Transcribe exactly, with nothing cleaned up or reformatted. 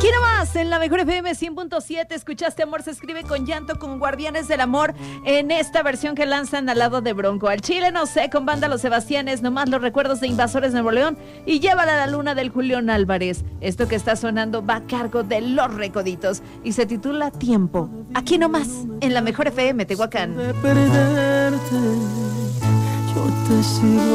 Aquí nomás, en la Mejor F M cien punto siete, escuchaste Amor se escribe con llanto con Guardianes del Amor en esta versión que lanzan al lado de Bronco. Al Chile no sé, con Banda Los Sebastianes, nomás los recuerdos de Invasores Nuevo León y Llévala a la Luna del Julián Álvarez. Esto que está sonando va a cargo de Los Recoditos y se titula Tiempo. Aquí nomás, en la Mejor F M Tehuacán. De perderte, yo te sigo